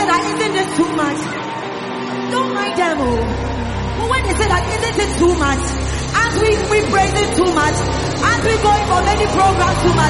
say that isn't this too much? Don't mind them, oh. But when they say that isn't it too much? As we praise it too much, as we going for many programs too much,